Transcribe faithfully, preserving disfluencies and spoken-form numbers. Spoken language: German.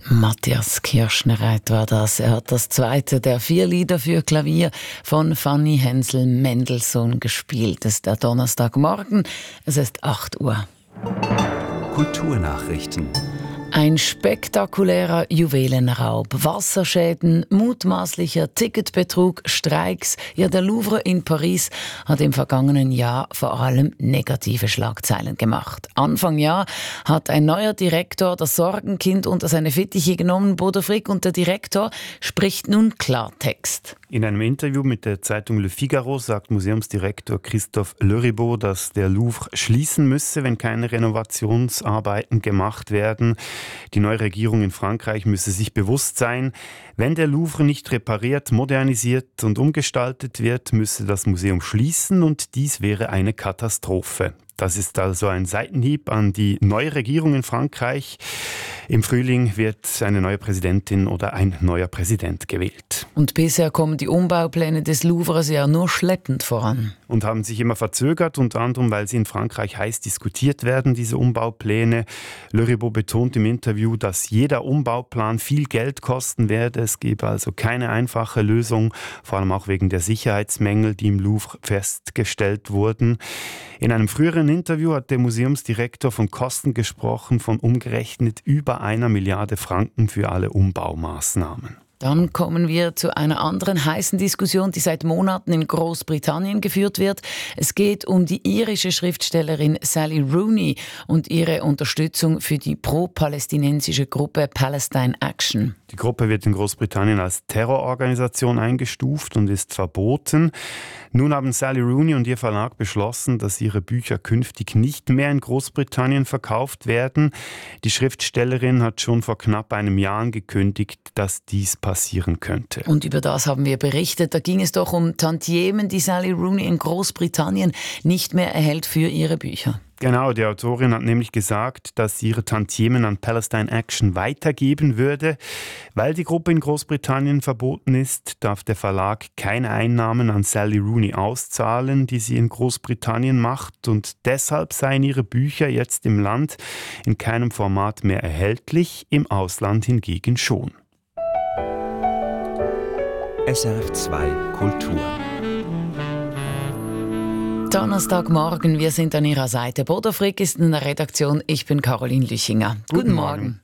Matthias Kirschnereit war das. Er hat das zweite der vier Lieder für Klavier von Fanny Hensel Mendelssohn gespielt. Es ist der Donnerstagmorgen, es ist acht Uhr. Kulturnachrichten. Ein spektakulärer Juwelenraub, Wasserschäden, mutmaßlicher Ticketbetrug, Streiks. Ja, der Louvre in Paris hat im vergangenen Jahr vor allem negative Schlagzeilen gemacht. Anfang Jahr hat ein neuer Direktor das Sorgenkind unter seine Fittiche genommen, Bodo Frick, und der Direktor spricht nun Klartext. In einem Interview mit der Zeitung Le Figaro sagt Museumsdirektor Christophe Leribaud, dass der Louvre schließen müsse, wenn keine Renovationsarbeiten gemacht werden. Die neue Regierung in Frankreich müsse sich bewusst sein, wenn der Louvre nicht repariert, modernisiert und umgestaltet wird, müsse das Museum schließen und dies wäre eine Katastrophe. Das ist also ein Seitenhieb an die neue Regierung in Frankreich. Im Frühling wird eine neue Präsidentin oder ein neuer Präsident gewählt. Und bisher kommen die Umbaupläne des Louvres ja nur schleppend voran. Und haben sich immer verzögert, unter anderem, weil sie in Frankreich heiß diskutiert werden, diese Umbaupläne. Leribaud betont im Interview, dass jeder Umbauplan viel Geld kosten werde. Es gebe also keine einfache Lösung, vor allem auch wegen der Sicherheitsmängel, die im Louvre festgestellt wurden. In einem früheren Interview hat der Museumsdirektor von Kosten gesprochen, von umgerechnet über einer Milliarde Franken für alle Umbaumaßnahmen. Dann kommen wir zu einer anderen heißen Diskussion, die seit Monaten in Großbritannien geführt wird. Es geht um die irische Schriftstellerin Sally Rooney und ihre Unterstützung für die pro-palästinensische Gruppe Palestine Action. Die Gruppe wird in Großbritannien als Terrororganisation eingestuft und ist verboten. Nun haben Sally Rooney und ihr Verlag beschlossen, dass ihre Bücher künftig nicht mehr in Großbritannien verkauft werden. Die Schriftstellerin hat schon vor knapp einem Jahr angekündigt, dass dies passieren könnte. Und über das haben wir berichtet. Da ging es doch um Tantiemen, die Sally Rooney in Großbritannien nicht mehr erhält für ihre Bücher. Genau, die Autorin hat nämlich gesagt, dass sie ihre Tantiemen an Palestine Action weitergeben würde. Weil die Gruppe in Großbritannien verboten ist, darf der Verlag keine Einnahmen an Sally Rooney auszahlen, die sie in Großbritannien macht. Und deshalb seien ihre Bücher jetzt im Land in keinem Format mehr erhältlich, im Ausland hingegen schon. S R F zwei Kultur. Donnerstagmorgen, wir sind an Ihrer Seite. Bodo Frick ist in der Redaktion, ich bin Caroline Lüchinger. Guten, Guten Morgen. Morgen.